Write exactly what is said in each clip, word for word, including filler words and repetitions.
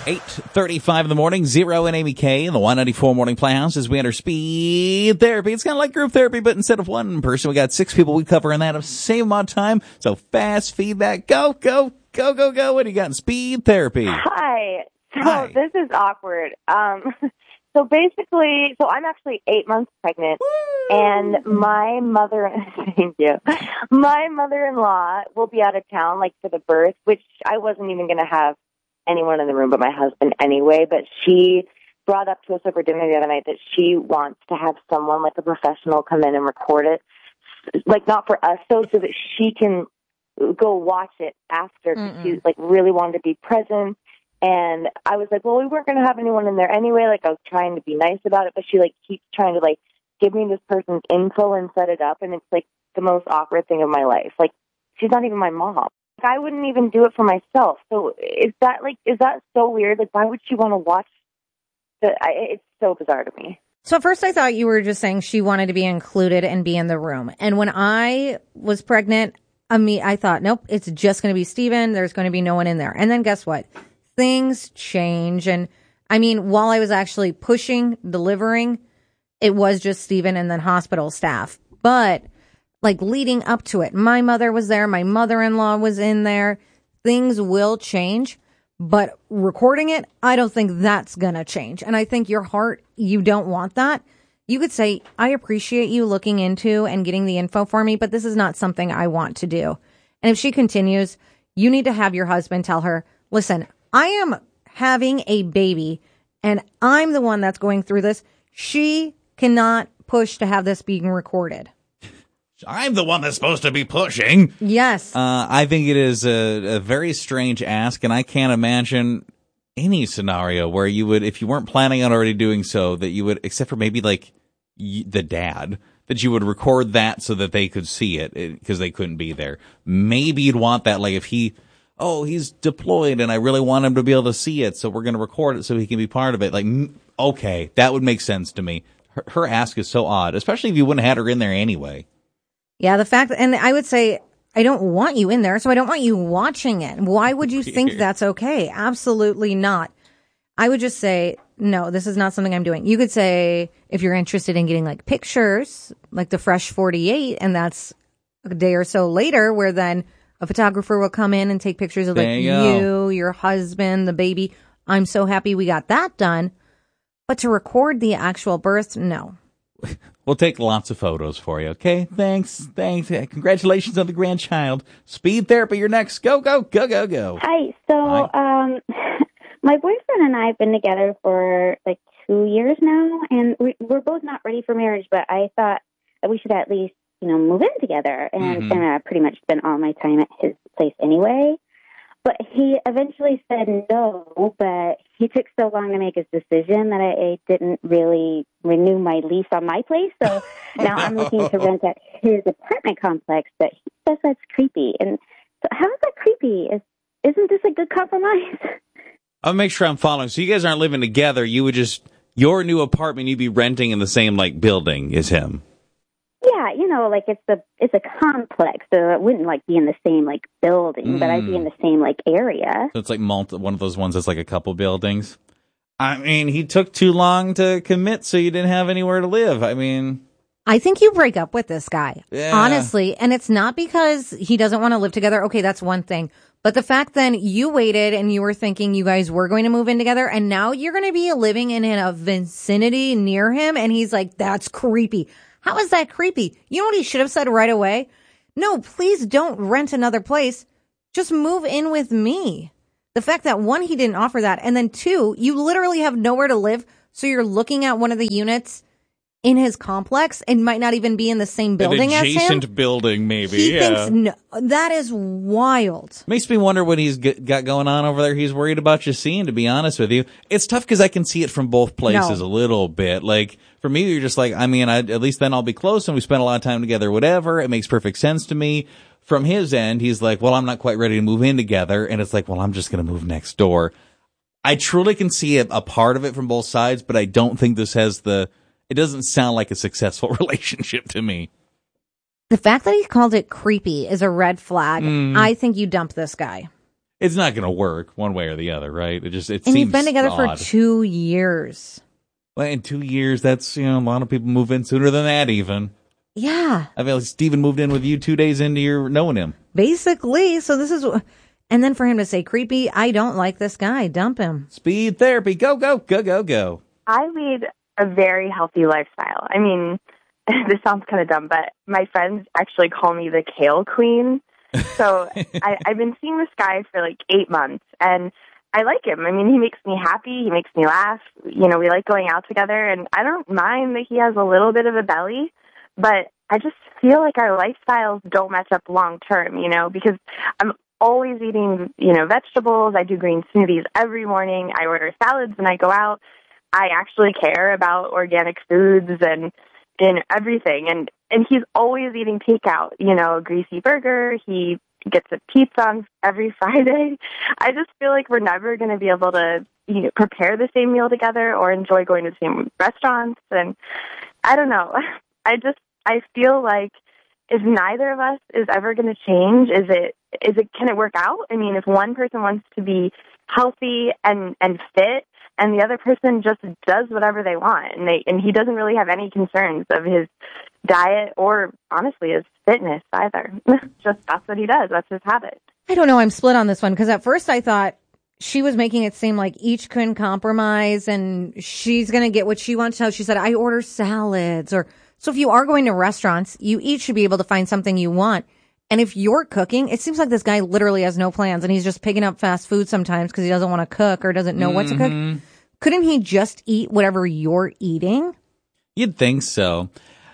eight thirty-five in the morning, Zero and Amy K in the one ninety-four Morning Playhouse as we enter speed therapy. It's kind of like group therapy, but instead of one person, we got six people we cover in that of same amount of time. So fast feedback. Go, go, go, go, go. What do you got in speed therapy? Hi. So Hi. This is awkward. Um, so basically, so I'm actually eight months pregnant, Woo! and my mother, thank you, my mother-in-law will be out of town, like, for the birth, which I wasn't even going to have anyone in the room but my husband anyway, but she brought up to us over dinner the other night that she wants to have someone, like a professional, come in and record it, like, not for us, though, so that she can go watch it after, because she, like, really wanted to be present. And I was like, well, we weren't going to have anyone in there anyway. Like, I was trying to be nice about it, but she, like, keeps trying to, like, give me this person's info and set it up. And it's, like, the most awkward thing of my life. Like, she's not even my mom. Like, I wouldn't even do it for myself. So is that, like, is that so weird? Like, why would she want to watch the, I, it's so bizarre to me. So at first I thought you were just saying she wanted to be included and be in the room. And when I was pregnant, I mean, I thought, nope, it's just going to be Steven. There's going to be no one in there. And then guess what? Things change. And I mean, while I was actually pushing, delivering, it was just Steven and then hospital staff. But like leading up to it, my mother was there. My mother-in-law was in there. Things will change. But recording it, I don't think that's going to change. And I think your heart, you don't want that. You could say, I appreciate you looking into and getting the info for me, but this is not something I want to do. And if she continues, you need to have your husband tell her, listen, I am having a baby and I'm the one that's going through this. She cannot push to have this being recorded. I'm the one that's supposed to be pushing. Yes. Uh, I think it is a, a very strange ask, and I can't imagine any scenario where you would, if you weren't planning on already doing so, that you would, except for maybe like y- the dad, that you would record that so that they could see it because they couldn't be there. Maybe you'd want that, like if he, oh, he's deployed and I really want him to be able to see it, so we're going to record it so he can be part of it. Like, okay, that would make sense to me. Her, her ask is so odd, especially if you wouldn't have had her in there anyway. Yeah, the fact, and I would say, I don't want you in there, so I don't want you watching it. Why would you think that's okay? Absolutely not. I would just say, no, this is not something I'm doing. You could say, if you're interested in getting like pictures, like the Fresh forty-eight, and that's a day or so later, where then a photographer will come in and take pictures of like There you, you, your husband, the baby. I'm so happy we got that done. But to record the actual birth, no. We'll take lots of photos for you, okay? Thanks, thanks. Congratulations on the grandchild. Speed therapy, you're next. Go, go, go, go, go. Hi. So, Hi. um, my boyfriend and I have been together for like two years now, and we, we're both not ready for marriage, but I thought that we should at least, you know, move in together. And, Mm-hmm. and I pretty much spent all my time at his place anyway. But he eventually said no, but he took so long to make his decision that I, I didn't really renew my lease on my place. So now I'm looking to rent at his apartment complex, but he says that's creepy. And so how is that creepy? Is, isn't this a good compromise? I'll make sure I'm following. So you guys aren't living together. You would just, your new apartment, you'd be renting in the same, like, building as him. Yeah, you know, like it's a it's a complex, so it wouldn't like be in the same like building, mm. but I'd be in the same like area. So it's like multi, one of those ones that's like a couple buildings. I mean, he took too long to commit, so you didn't have anywhere to live. I mean, I think you break up with this guy, yeah. honestly, and it's not because he doesn't want to live together. Okay, that's one thing. But the fact then you waited and you were thinking you guys were going to move in together, and now you're going to be living in a vicinity near him, and he's like, that's creepy. How is that creepy? You know what he should have said right away? No, please don't rent another place. Just move in with me. The fact that, one, he didn't offer that, and then two, you literally have nowhere to live, so you're looking at one of the units in his complex and might not even be in the same building as him. An adjacent building, maybe. He yeah. thinks, no, that is wild. Makes me wonder what he's got going on over there. He's worried about you seeing, to be honest with you. It's tough because I can see it from both places No. a little bit. Like, for me, you're just like, I mean, I, at least then I'll be close and we spend a lot of time together, whatever. It makes perfect sense to me. From his end, he's like, well, I'm not quite ready to move in together. And it's like, well, I'm just going to move next door. I truly can see a, a part of it from both sides, but I don't think this has the, it doesn't sound like a successful relationship to me. The fact that he called it creepy is a red flag. Mm. I think you dump this guy. it's not going to work one way or the other, right? It just it And seems you've been together odd. for two years. Well, in two years, that's, you know, a lot of people move in sooner than that even. Yeah. I mean, like Steven moved in with you two days into your knowing him. Basically. So this is, and then for him to say, creepy, I don't like this guy, dump him. Speed therapy. Go, go, go, go, go. I lead a very healthy lifestyle. I mean, this sounds kind of dumb, but my friends actually call me the kale queen. So I, I've been seeing this guy for like eight months, and I like him. I mean, he makes me happy. He makes me laugh. You know, we like going out together, and I don't mind that he has a little bit of a belly, but I just feel like our lifestyles don't match up long term, you know, because I'm always eating, you know, vegetables. I do green smoothies every morning. I order salads when I go out. I actually care about organic foods and and everything. And, and he's always eating takeout, you know, a greasy burger. He gets a pizza on every Friday. I just feel like we're never going to be able to, you know, prepare the same meal together or enjoy going to the same restaurants. And I don't know. I just, I feel like if neither of us is ever going to change, is it, is it, can it work out? I mean, if one person wants to be healthy and, and fit, and the other person just does whatever they want, and they and he doesn't really have any concerns of his diet or, honestly, his fitness either. Just that's what he does. That's his habit. I don't know. I'm split on this one because at first I thought she was making it seem like each couldn't compromise and she's going to get what she wants. So she said, I order salads. Or so if you are going to restaurants, you each should be able to find something you want. And if you're cooking, it seems like this guy literally has no plans and he's just picking up fast food sometimes because he doesn't want to cook or doesn't know mm-hmm. what to cook. Couldn't he just eat whatever you're eating? You'd think so.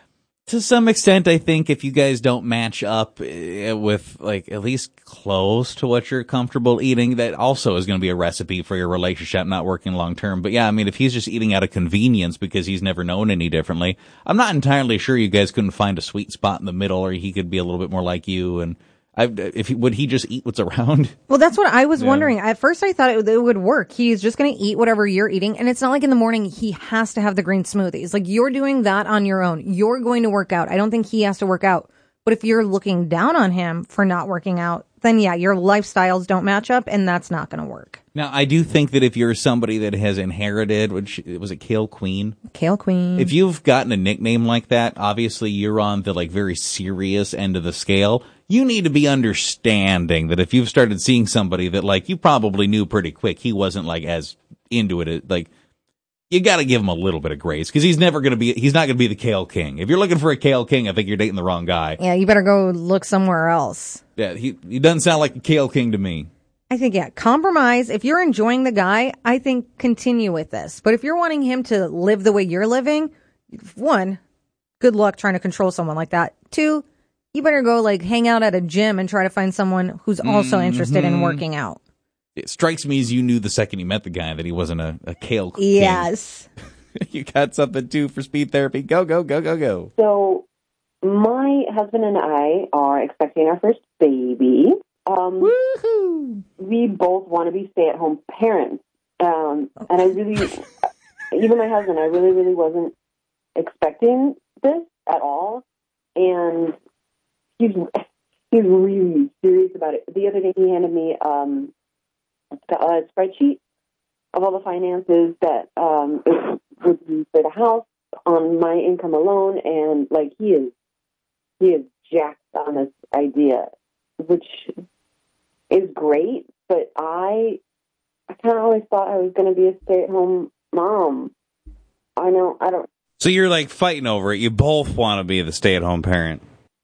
To some extent, I think if you guys don't match up with, like, at least close to what you're comfortable eating, that also is going to be a recipe for your relationship not working long term. But yeah, I mean, if he's just eating out of convenience because he's never known any differently, I'm not entirely sure you guys couldn't find a sweet spot in the middle, or he could be a little bit more like you. And I, if he, would he just eat what's around? Well, that's what I was yeah. wondering. At first, I thought it, it would work. He's just going to eat whatever you're eating. And it's not like in the morning he has to have the green smoothies. Like, you're doing that on your own. You're going to work out. I don't think he has to work out. But if you're looking down on him for not working out, then yeah, your lifestyles don't match up, and that's not going to work. Now, I do think that if you're somebody that has inherited, which was it Kale Queen? Kale Queen. If you've gotten a nickname like that, obviously you're on the like very serious end of the scale. You need to be understanding that if you've started seeing somebody that like you probably knew pretty quick, he wasn't like as into it, like you got to give him a little bit of grace because he's never going to be, he's not going to be the Kale King. If you're looking for a Kale King, I think you're dating the wrong guy. Yeah, you better go look somewhere else. Yeah, he, he doesn't sound like a Kale King to me. I think, yeah, compromise. If you're enjoying the guy, I think continue with this. But if you're wanting him to live the way you're living, one, good luck trying to control someone like that. Two, you better go like hang out at a gym and try to find someone who's also mm-hmm. interested in working out. It strikes me as you knew the second you met the guy that he wasn't a, a Kale King. Yes. You got something too for speed therapy. Go, go, go, go, go. So my husband and I are expecting our first baby. Um, Woohoo! We both want to be stay-at-home parents. Um, and I really, even my husband, I really, really wasn't expecting this at all. And he's, he's really serious about it. The other day he handed me um, a spreadsheet of all the finances that um, it would be for the house on my income alone. And, like, he is, he is jacked on this idea, which is great, but I I kind of always thought I was going to be a stay-at-home mom. I know, I don't... So you're, like, fighting over it. You both want to be the stay-at-home parent.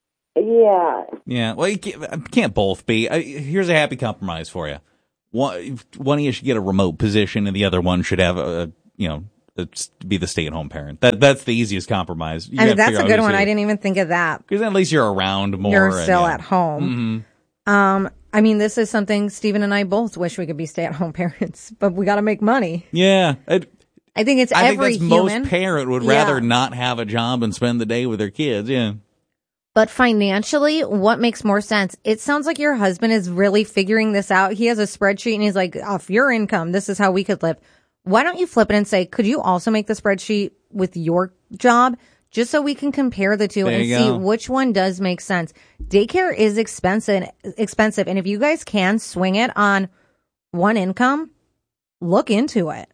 Yeah. Yeah, well, you can't, can't both be. Here's a happy compromise for you. One, one of you should get a remote position, and the other one should have a, you know, be the stay-at-home parent. That That's the easiest compromise. You I mean, that's a good one. I didn't even think of that. Because at least you're around more. You're still and, yeah. at home. Mm-hmm. Um, I mean, this is something Stephen and I both wish we could be stay-at-home parents, but we got to make money. Yeah. It, I think it's I every think that's human. Most parent would yeah. rather not have a job and spend the day with their kids. Yeah. But financially, what makes more sense? It sounds like your husband is really figuring this out. He has a spreadsheet and he's like, off your income, this is how we could live. Why don't you flip it and say, could you also make the spreadsheet with your job? just so we can compare the two There and you see go. which one does make sense. Daycare is expensive, expensive. And if you guys can swing it on one income, look into it.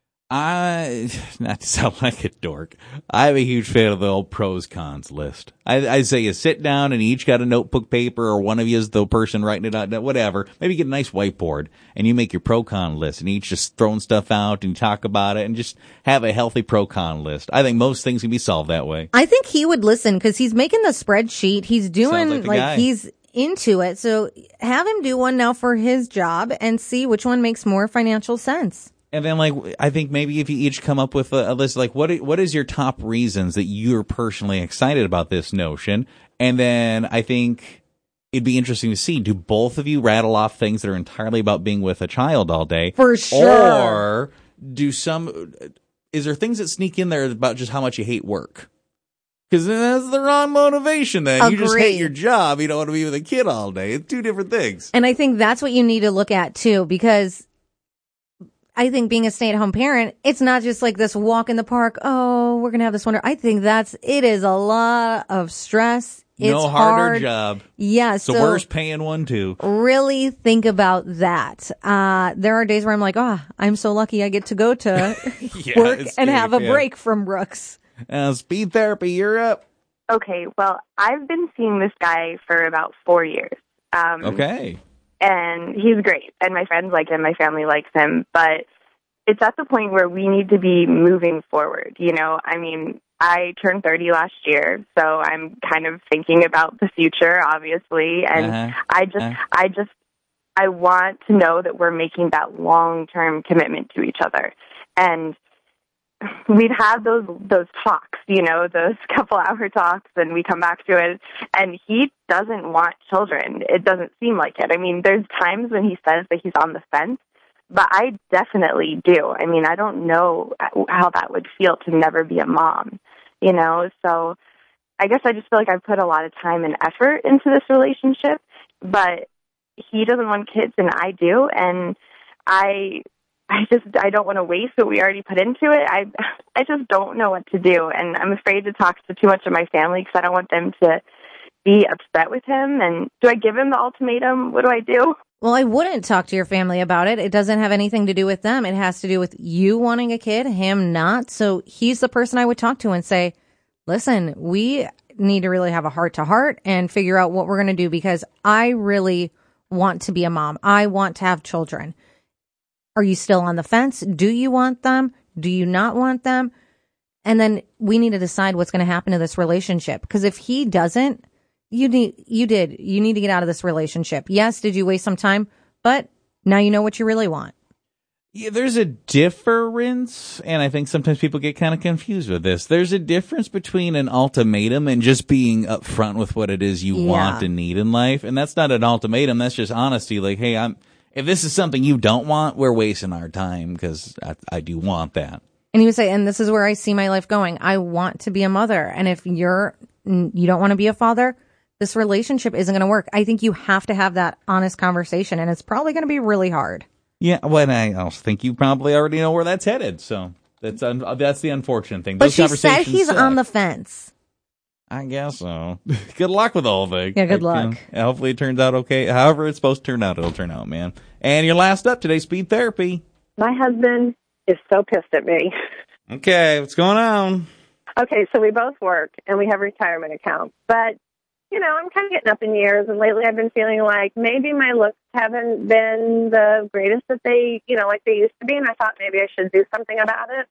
I, not to sound like a dork, I'm a huge fan of the old pros cons list. I, I say you sit down and you each got a notebook paper, or one of you is the person writing it out, whatever. Maybe get a nice whiteboard and you make your pro con list and each just throwing stuff out and you talk about it and just have a healthy pro con list. I think most things can be solved that way. I think he would listen because he's making the spreadsheet. He's doing like the like guy. he's into it. So have him do one now for his job and see which one makes more financial sense. And then, like, I think maybe if you each come up with a, a list, like, what what is your top reasons that you're personally excited about this notion? And then I think it'd be interesting to see, do both of you rattle off things that are entirely about being with a child all day? For sure. Or do some, is there things that sneak in there about just how much you hate work? Because that's the wrong motivation then. You just hate Agreed. your job. You don't want to be with a kid all day. It's two different things. And I think that's what you need to look at too, because I think being a stay-at-home parent, it's not just like this walk in the park. Oh, we're going to have this wonder. I think that's, it is a lot of stress. It's no harder hard. job. Yeah. It's the so worst paying one too. really think about that. Uh, there are days where I'm like, oh, I'm so lucky I get to go to Yeah, work it's and true, have a yeah. break from Brooks. Uh, speed therapy, you're up. Okay, well, I've been seeing this guy for about four years. Um, Okay. And he's great, and my friends like him, my family likes him, but it's at the point where we need to be moving forward, you know? I mean, I turned thirty last year, so I'm kind of thinking about the future, obviously, and Uh-huh. I just, Uh-huh. I just, I want to know that we're making that long-term commitment to each other, and we'd have those those talks, you know, those couple hour talks, and we come back to it, and he doesn't want children. It doesn't seem like it. I mean, there's times when he says that he's on the fence, but I definitely do. I mean, I don't know how that would feel to never be a mom, you know, so I guess I just feel like I've put a lot of time and effort into this relationship, but he doesn't want kids and I do, and I I just, I don't want to waste what we already put into it. I I just don't know what to do, and I'm afraid to talk to too much of my family because I don't want them to be upset with him. And do I give him the ultimatum? What do I do? Well, I wouldn't talk to your family about it. It doesn't have anything to do with them. It has to do with you wanting a kid, him not. So he's the person I would talk to and say, listen, we need to really have a heart to heart and figure out what we're going to do because I really want to be a mom. I want to have children. Are you still on the fence? Do you want them? Do you not want them? And then we need to decide what's going to happen to this relationship. Because if he doesn't, you need, you did, you need to get out of this relationship. Yes, did you waste some time? But now you know what you really want. Yeah, there's a difference, and I think sometimes people get kind of confused with this. There's a difference between an ultimatum and just being upfront with what it is you Yeah. want and need in life. And that's not an ultimatum. That's just honesty. Like, hey, I'm, if this is something you don't want, we're wasting our time because I, I do want that. And you would say, and this is where I see my life going. I want to be a mother. And if you're, you don't want to be a father, this relationship isn't going to work. I think you have to have that honest conversation, and it's probably going to be really hard. Yeah, well, I also think you probably already know where that's headed. So that's un- that's the unfortunate thing. But Those she said conversations he's suck. on the fence. I guess so. Good luck with the whole thing. Yeah, good Like, luck. you know, hopefully it turns out okay. However it's supposed to turn out, it'll turn out, man. And your last up today, speed therapy. My husband is so pissed at me. Okay, what's going on? Okay, so we both work and we have retirement accounts. But, you know, I'm kind of getting up in years, and lately I've been feeling like maybe my looks haven't been the greatest that they, you know, like they used to be, and I thought maybe I should do something about it.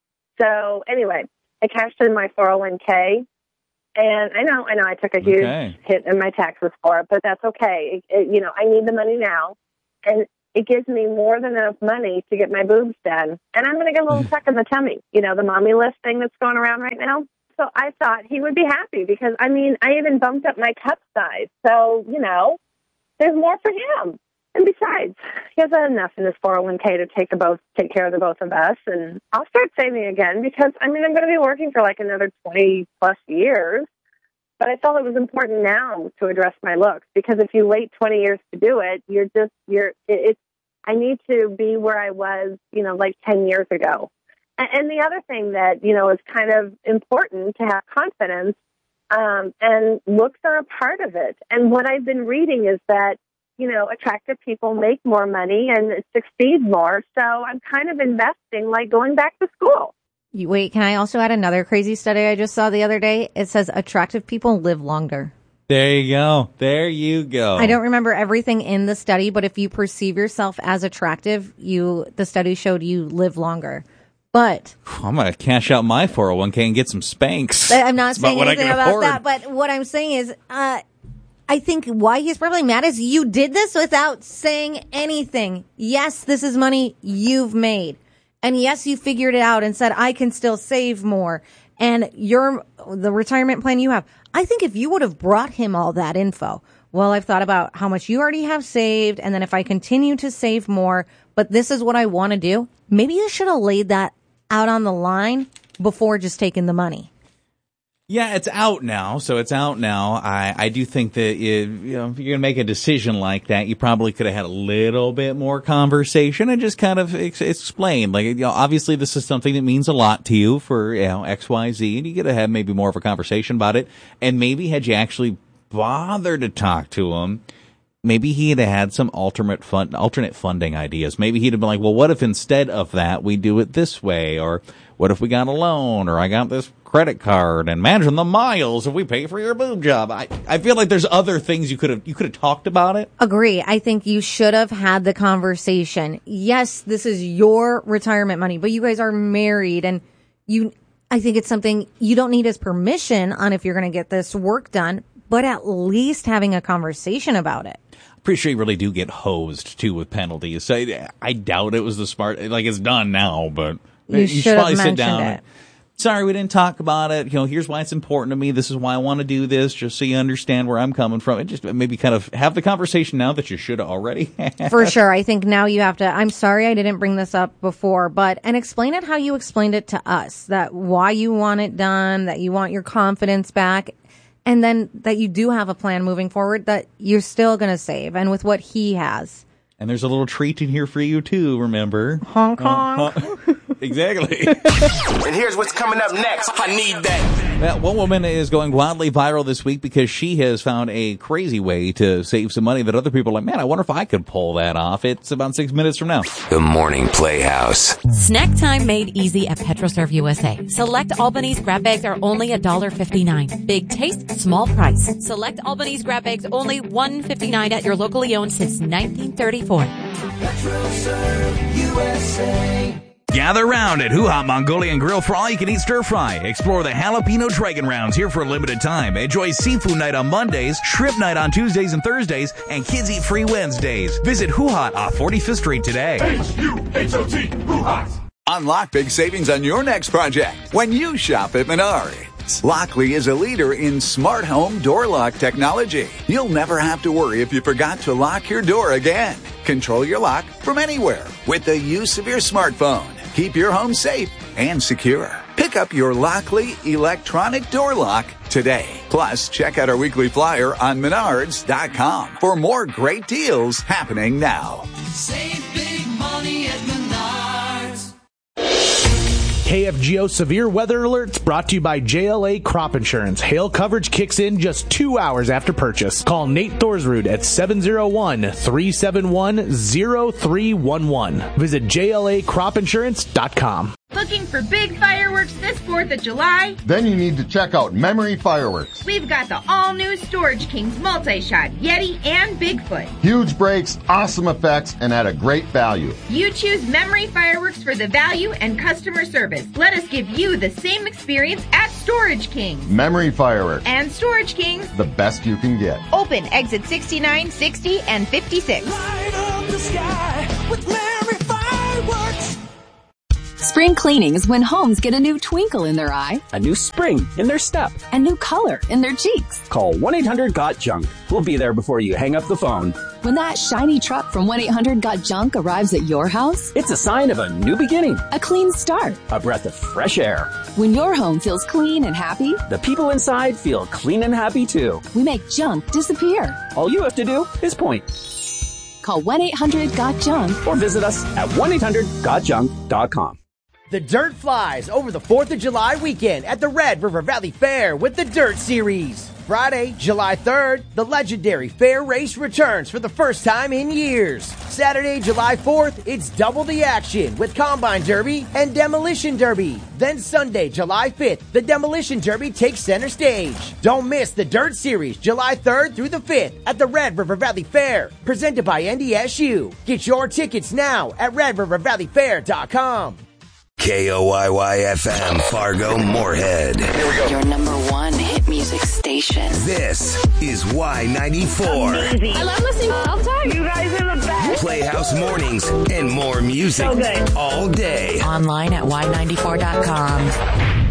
So anyway, I cashed in my four oh one k, and I know, I know I took a huge Okay. hit in my taxes for it, but that's okay. It, it, you know, I need the money now, and it gives me more than enough money to get my boobs done. And I'm going to get a little tuck in the tummy, you know, the mommy list thing that's going around right now. So I thought he would be happy because, I mean, I even bumped up my cup size. So, you know, there's more for him. And besides, he has enough in his four oh one k to take the both, take care of the both of us. And I'll start saving again because, I mean, I'm going to be working for like another twenty plus years. But I felt it was important now to address my looks because if you wait twenty years to do it, you're just, you're, it, it's, I need to be where I was, you know, like ten years ago. And, and the other thing that, you know, is kind of important to have confidence, um, and looks are a part of it. And what I've been reading is that, you know, attractive people make more money and succeed more. So I'm kind of investing like going back to school. You, wait, can I also add another crazy study I just saw the other day? It says attractive people live longer. There you go. There you go. I don't remember everything in the study, but if you perceive yourself as attractive, you the study showed you live longer. But I'm going to cash out my four oh one k and get some Spanx. I'm not That's saying about anything about afford. that, but what I'm saying is, uh, I think why he's probably mad is you did this without saying anything. Yes, this is money you've made. And yes, you figured it out and said, I can still save more. And your, the retirement plan you have. I think if you would have brought him all that info, well, I've thought about how much you already have saved. And then if I continue to save more, but this is what I want to do. Maybe you should have laid that out on the line before just taking the money. Yeah, it's out now, so it's out now. I, I do think that you, you know, if you're going to make a decision like that, you probably could have had a little bit more conversation and just kind of ex- explain. Like, you know, obviously this is something that means a lot to you for, you know, X, Y, Z, and you could have had maybe more of a conversation about it. And maybe had you actually bothered to talk to him, maybe he'd have had some alternate fund, alternate funding ideas. Maybe he'd have been like, well, what if instead of that we do it this way? Or what if we got a loan? Or I got this credit card, and imagine the miles if we pay for your boob job. I, I feel like there's other things you could have you could have talked about it. Agree. I think you should have had the conversation. Yes, this is your retirement money, but you guys are married, and you. I think it's something you don't need his permission on if you're going to get this work done, but at least having a conversation about it. Pretty sure you really do get hosed too with penalties. So I, I doubt it was the smart. Like it's done now, but you, you should should probably have sit down. it. And, sorry, we didn't talk about it. You know, here's why it's important to me. This is why I want to do this, just so you understand where I'm coming from. And just maybe kind of have the conversation now that you should have already had. For sure. I think now you have to, I'm sorry I didn't bring this up before, but, and explain it how you explained it to us, that why you want it done, that you want your confidence back, and then that you do have a plan moving forward that you're still going to save, and with what he has. And there's a little treat in here for you too, remember? Hong Kong. Uh, uh, exactly. And here's what's coming up next. I need that. Well, one woman is going wildly viral this week because she has found a crazy way to save some money that other people are like, man, I wonder if I could pull that off. It's about six minutes from now. The Morning Playhouse. Snack time made easy at PetroServe U S A. Select Albany's grab bags are only one dollar fifty-nine. Big taste, small price. Select Albany's grab bags only one dollar fifty-nine at your locally owned since nineteen thirty-four. PetroServe U S A. Gather round at Hoo Ha Mongolian Grill for all you can eat stir fry. Explore the jalapeno dragon rounds here for a limited time. Enjoy seafood night on Mondays, shrimp night on Tuesdays and Thursdays, and kids eat free Wednesdays. Visit Hoo Ha off forty-fifth Street today. H U H O T, Hoo Ha. Unlock big savings on your next project when you shop at Menards. Lockley is a leader in smart home door lock technology. You'll never have to worry if you forgot to lock your door again. Control your lock from anywhere with the use of your smartphone. Keep your home safe and secure. Pick up your Lockley electronic door lock today. Plus, check out our weekly flyer on menards dot com for more great deals happening now. Save big money at Menards. K F G O Severe Weather Alerts brought to you by J L A Crop Insurance. Hail coverage kicks in just two hours after purchase. Call Nate Thorsrud at seven oh one, three seven one, oh three one one. Visit J L A crop insurance dot com. Looking for big fireworks this fourth of July? Then you need to check out Memory Fireworks. We've got the all-new Storage Kings multi-shot, Yeti, and Bigfoot. Huge breaks, awesome effects, and at a great value. You choose Memory Fireworks for the value and customer service. Let us give you the same experience at Storage Kings. Memory Fireworks. And Storage Kings. The best you can get. Open exit sixty-nine, sixty, and fifty-six. Light up the sky with Memory Fireworks. Spring cleaning is when homes get a new twinkle in their eye, a new spring in their step, a new color in their cheeks. Call one eight hundred got junk. We'll be there before you hang up the phone. When that shiny truck from one eight hundred got junk arrives at your house, it's a sign of a new beginning, a clean start, a breath of fresh air. When your home feels clean and happy, the people inside feel clean and happy too. We make junk disappear. All you have to do is point. Call one eight hundred got junk or visit us at one eight hundred got junk dot com. The Dirt flies over the fourth of July weekend at the Red River Valley Fair with the Dirt Series. Friday, July third, the legendary fair race returns for the first time in years. Saturday, July fourth, it's double the action with Combine Derby and Demolition Derby. Then Sunday, July fifth, the Demolition Derby takes center stage. Don't miss the Dirt Series, July third through the fifth at the Red River Valley Fair, presented by N D S U. Get your tickets now at red river valley fair dot com. K O Y Y F M, Fargo, Moorhead. Here we go. Your number one hit music station. This is Y ninety-four. Amazing. I love listening all the time. You guys are the best. Playhouse Mornings and more music So good. all day. Online at y ninety-four dot com.